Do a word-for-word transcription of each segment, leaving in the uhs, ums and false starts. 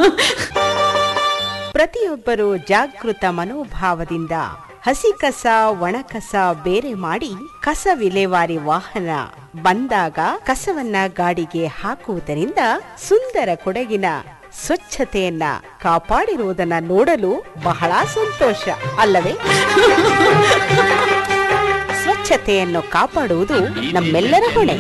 ಪ್ರತಿಯೊಬ್ಬರು ಜಾಗೃತ ಮನೋಭಾವದಿಂದ ಹಸಿ ಕಸ ಒಣ ಕಸ ಬೇರೆ ಮಾಡಿ ಕಸ ವಿಲೇವಾರಿ ವಾಹನ ಬಂದಾಗ ಕಸವನ್ನ ಗಾಡಿಗೆ ಹಾಕುವುದರಿಂದ ಸುಂದರ ಕೊಡಗಿನ ಸ್ವಚ್ಛತೆಯನ್ನ ಕಾಪಾಡಿರುವುದನ್ನ ನೋಡಲು ಬಹಳ ಸಂತೋಷ ಅಲ್ಲವೇ? ಸ್ವಚ್ಛತೆಯನ್ನು ಕಾಪಾಡುವುದು ನಮ್ಮೆಲ್ಲರ ಹೊಣೆ.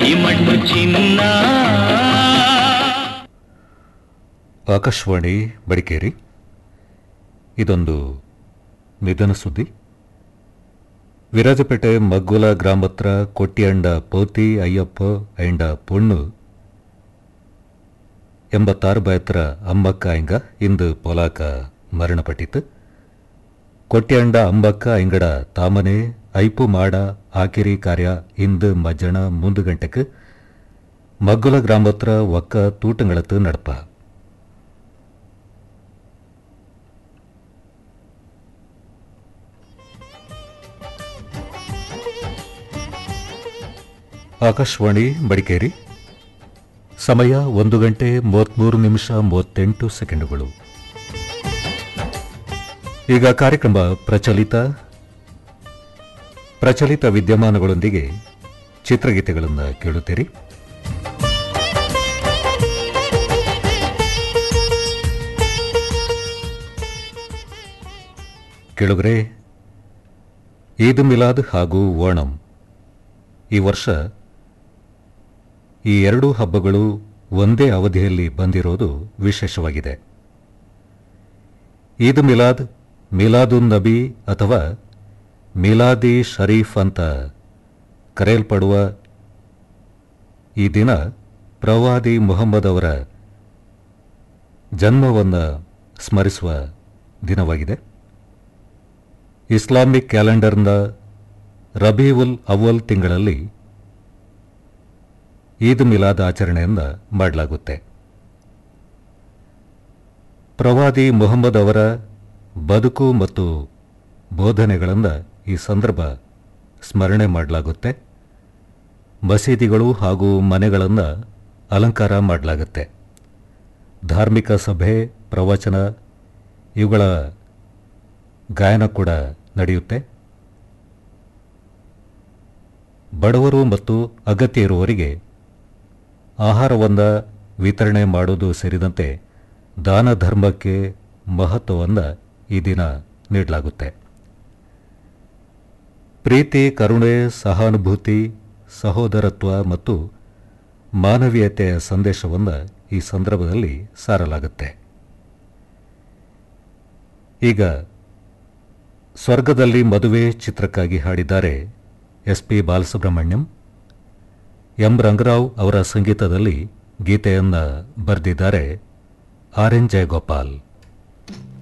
ಆಕಾಶವಾಣಿ ಮಡಿಕೇರಿ. ಇದೊಂದು ನಿಧನ ಸುದ್ದಿ. ವಿರಾಜಪೇಟೆ ಮಗ್ಗುಲ ಗ್ರಾಮತ್ರ ಕೊಟ್ಟಿಯಂಡ ಪೋತಿ ಅಯ್ಯಪ್ಪ ಐಂಡ ಪೊಣ್ಣು ಎಂಬತ್ತಾರು ಬಯತ್ರ ಅಂಬಕ್ಕ ಐಂಗ ಇಂದು ಪೊಲಾಕ ಮರಣಪಟ್ಟಿತು. ಕೊಟ್ಟಿಯಂಡ ಅಂಬಕ್ಕ ಐಂಗಡ ತಾಮನೆ ಐಪು ಮಾಡ ಆಕಿರಿ ಕಾರ್ಯ ಇಂದು ಮಜ್ಜಣ ಮೂಂದು ಗಂಟೆಗೆ ಮಗ್ಗುಲ ಗ್ರಾಮತ್ರ ಒಕ್ಕ ತೂಟಂಗಳತ್ತು ನಡಪ. ಆಕಾಶವಾಣಿ ಮಡಿಕೇರಿ. ಸಮಯ ಒಂದು ಗಂಟೆ ಮೂವತ್ಮೂರು ನಿಮಿಷ ಮೂವತ್ತೆಂಟು ಸೆಕೆಂಡುಗಳು. ಈಗ ಕಾರ್ಯಕ್ರಮ ಪ್ರಚಲಿತ ಪ್ರಚಲಿತ ವಿದ್ಯಮಾನಗಳೊಂದಿಗೆ ಚಿತ್ರಗೀತೆಗಳನ್ನು ಕೇಳುತ್ತೀರಿ. ಕೇಳುಗರೆ, ಈದ್ ಮಿಲಾದ್ ಹಾಗೂ ಓಣಂ ಈ ವರ್ಷ ಈ ಎರಡೂ ಹಬ್ಬಗಳು ಒಂದೇ ಅವಧಿಯಲ್ಲಿ ಬಂದಿರೋದು ವಿಶೇಷವಾಗಿದೆ. ಈದ್ ಮಿಲಾದ್, ಮಿಲಾದುನ್ ನಬಿ ಅಥವಾ ಮಿಲಾದಿ ಶರೀಫ್ ಅಂತ ಕರೆಯಲ್ಪಡುವ ಈ ದಿನ ಪ್ರವಾದಿ ಮುಹಮ್ಮದ್ ಅವರ ಜನ್ಮವನ್ನು ಸ್ಮರಿಸುವ ದಿನವಾಗಿದೆ. ಇಸ್ಲಾಮಿಕ್ ಕ್ಯಾಲೆಂಡರ್ನ ರಬೀವುಲ್ ಅವ್ವಲ್ ತಿಂಗಳಲ್ಲಿ ಈದ್ ಮಿಲಾದ್ ಆಚರಣೆಯನ್ನು ಮಾಡಲಾಗುತ್ತೆ. ಪ್ರವಾದಿ ಮುಹಮ್ಮದ್ ಅವರ ಬದುಕು ಮತ್ತು ಬೋಧನೆಗಳನ್ನು ಈ ಸಂದರ್ಭ ಸ್ಮರಣೆ ಮಾಡಲಾಗುತ್ತೆ. ಮಸೀದಿಗಳು ಹಾಗೂ ಮನೆಗಳನ್ನು ಅಲಂಕಾರ ಮಾಡಲಾಗುತ್ತೆ. ಧಾರ್ಮಿಕ ಸಭೆ, ಪ್ರವಚನ ಇವುಗಳ ಗಾಯನ ಕೂಡ ನಡೆಯುತ್ತೆ. ಬಡವರು ಮತ್ತು ಅಗತ್ಯ ಇರುವವರಿಗೆ ಆಹಾರವನ್ನು ವಿತರಣೆ ಮಾಡೋದು ಸೇರಿದಂತೆ ದಾನ ಧರ್ಮಕ್ಕೆ ಮಹತ್ವವನ್ನು ಈ ದಿನ ನೀಡಲಾಗುತ್ತೆ. ಪ್ರೀತಿ, ಕರುಣೆ, ಸಹಾನುಭೂತಿ, ಸಹೋದರತ್ವ ಮತ್ತು ಮಾನವೀಯತೆಯ ಸಂದೇಶವನ್ನು ಈ ಸಂದರ್ಭದಲ್ಲಿ ಸಾರಲಾಗುತ್ತೆ. ಈಗ ಸ್ವರ್ಗದಲ್ಲಿ ಮದುವೆ ಚಿತ್ರಕ್ಕಾಗಿ ಹಾಡಿದ್ದಾರೆ S P Balasubrahmanyam. M Ranga Rao ಅವರ ಸಂಗೀತದಲ್ಲಿ ಗೀತೆಯನ್ನು ಬರೆದಿದ್ದಾರೆ ಆರ್ ಎನ್ ಜಯಗೋಪಾಲ್.